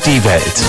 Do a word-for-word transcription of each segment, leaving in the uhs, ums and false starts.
die Welt.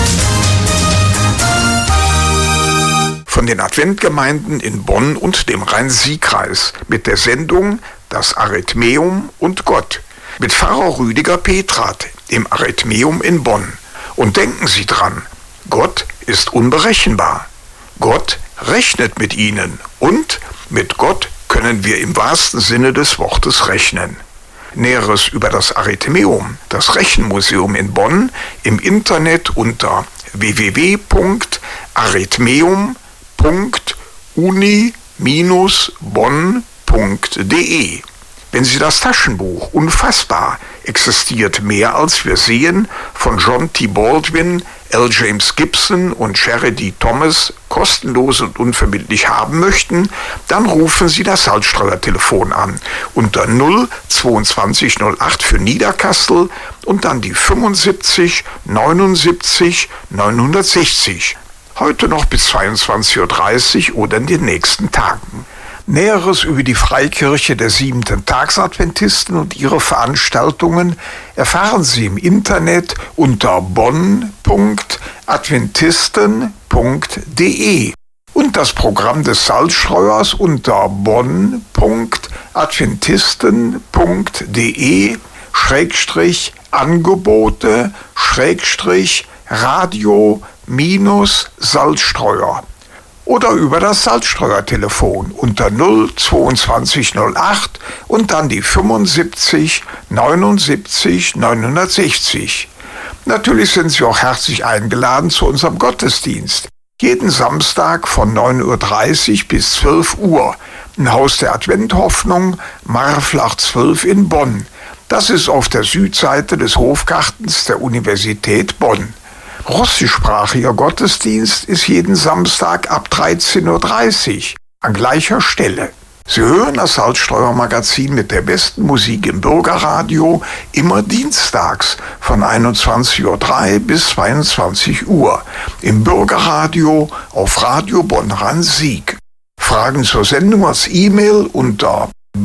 Von den Adventgemeinden in Bonn und dem Rhein-Sieg-Kreis mit der Sendung Das Arithmeum und Gott mit Pfarrer Rüdiger Petrat im Arithmeum in Bonn. Und denken Sie dran, Gott ist unberechenbar. Gott rechnet mit Ihnen und mit Gott können wir im wahrsten Sinne des Wortes rechnen. Näheres über das Arithmeum, das Rechenmuseum in Bonn, im Internet unter w w w punkt arithmeum punkt uni Bindestrich bonn punkt d e. Wenn Sie das Taschenbuch Unfassbar, existiert mehr als wir sehen von John T. Baldwin, L. James Gibson und Sherry D. Thomas kostenlos und unverbindlich haben möchten, dann rufen Sie das Salzstreuer-Telefon an unter null zweiundzwanzig null acht für Niederkassel und dann die fünfundsiebzig neunundsiebzig neunhundertsechzig. Heute noch bis zweiundzwanzig Uhr dreißig oder in den nächsten Tagen. Näheres über die Freikirche der Siebenten-Tags-Adventisten und ihre Veranstaltungen erfahren Sie im Internet unter bonn punkt adventisten punkt d e und das Programm des Salzstreuers unter bonn punkt adventisten punkt d e Schrägstrich Angebote Schrägstrich Radio minus Salzstreuer. Oder über das Salzstreuer-Telefon unter null zweiundzwanzig null acht und dann die fünfundsiebzig neunundsiebzig neunhundertsechzig. Natürlich sind Sie auch herzlich eingeladen zu unserem Gottesdienst. Jeden Samstag von neun Uhr dreißig bis zwölf Uhr im Haus der Adventhoffnung, Marflach zwölf in Bonn. Das ist auf der Südseite des Hofgartens der Universität Bonn. Russischsprachiger Gottesdienst ist jeden Samstag ab dreizehn Uhr dreißig an gleicher Stelle. Sie hören das Salzstreuer-Magazin mit der besten Musik im Bürgerradio immer dienstags von einundzwanzig Uhr drei bis zweiundzwanzig Uhr im Bürgerradio auf Radio Bonn-Rhein-Sieg. Fragen zur Sendung als E-Mail unter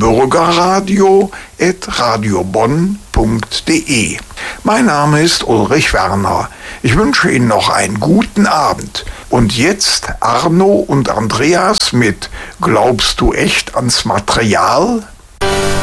bürgerradio at radiobonn punkt d e. Mein Name ist Ulrich Werner. Ich wünsche Ihnen noch einen guten Abend. Und jetzt Arno und Andreas mit Glaubst du echt ans Material?